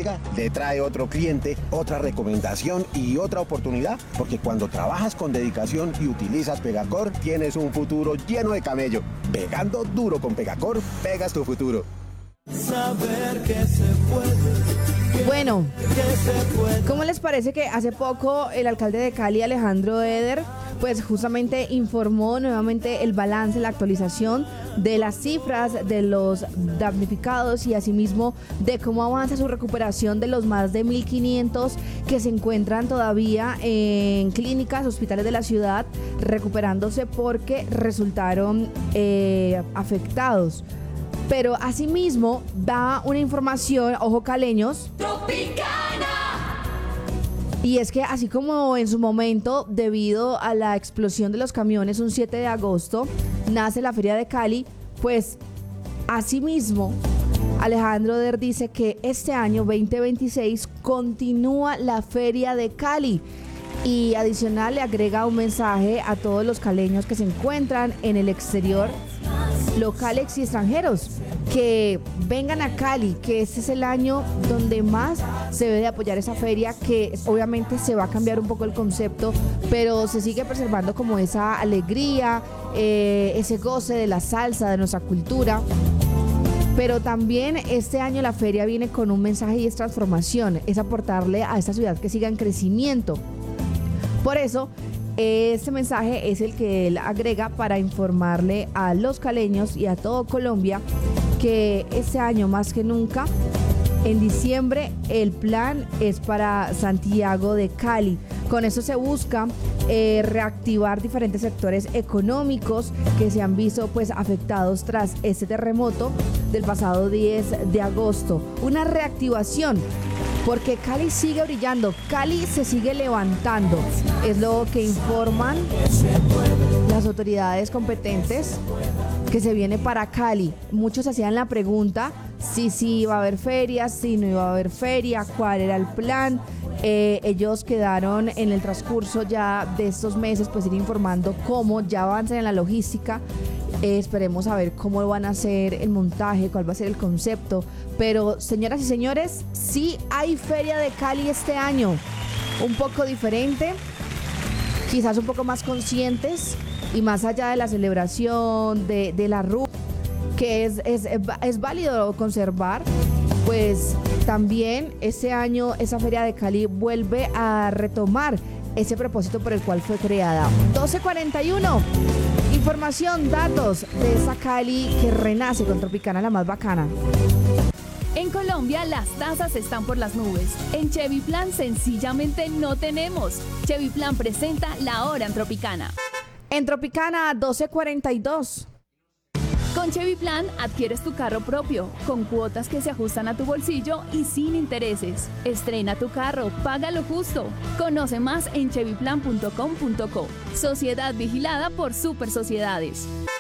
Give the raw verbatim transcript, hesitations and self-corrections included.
llega, le trae otro cliente, otra recomendación y otra oportunidad, porque cuando trabajas con dedicación y utilizas Pegacor, tienes un futuro lleno de camello. Pegando duro con Pegacor, pegas tu futuro. Saber que se puede. Bueno, ¿cómo les parece que hace poco el alcalde de Cali, Alejandro Eder, pues justamente informó nuevamente el balance, la actualización de las cifras de los damnificados y asimismo de cómo avanza su recuperación de los más de mil quinientos que se encuentran todavía en clínicas, hospitales de la ciudad, recuperándose porque resultaron eh, afectados? Pero asimismo da una información, ojo caleños, Tropicana. Y es que así como en su momento, debido a la explosión de los camiones un siete de agosto, nace la Feria de Cali, pues asimismo Alejandro Der dice que este año veinte veintiséis continúa la Feria de Cali. Y adicional le agrega un mensaje a todos los caleños que se encuentran en el exterior, locales y extranjeros, que vengan a Cali, que este es el año donde más se debe de apoyar esa feria, que obviamente se va a cambiar un poco el concepto, pero se sigue preservando como esa alegría, eh, ese goce de la salsa, de nuestra cultura. Pero también este año la feria viene con un mensaje y es transformación, es aportarle a esta ciudad que siga en crecimiento. Por eso, este mensaje es el que él agrega para informarle a los caleños y a todo Colombia que este año más que nunca, en diciembre, el plan es para Santiago de Cali. Con eso se busca eh, reactivar diferentes sectores económicos que se han visto pues afectados tras este terremoto del pasado diez de agosto. Una reactivación, porque Cali sigue brillando, Cali se sigue levantando, es lo que informan las autoridades competentes que se viene para Cali. Muchos hacían la pregunta si sí iba a haber ferias, si no iba a haber feria, cuál era el plan. Eh, ellos quedaron en el transcurso ya de estos meses pues ir informando cómo ya avanzan en la logística. Eh, esperemos a ver cómo van a hacer el montaje, cuál va a ser el concepto. Pero señoras y señores, sí hay Feria de Cali este año, un poco diferente, quizás un poco más conscientes y más allá de la celebración, de, de la rumba, que es, es, es válido conservar, pues también este año esa Feria de Cali vuelve a retomar ese propósito por el cual fue creada. doce cuarenta y uno. Información, datos de esa Cali que renace con Tropicana, la más bacana. En Colombia las tasas están por las nubes. En Chevy Plan sencillamente no tenemos. Chevy Plan presenta La Hora en Tropicana. En Tropicana doce cuarenta y dos. Con Chevy Plan adquieres tu carro propio, con cuotas que se ajustan a tu bolsillo y sin intereses. Estrena tu carro, paga lo justo. Conoce más en chevy plan punto com punto co. Sociedad vigilada por Super Sociedades.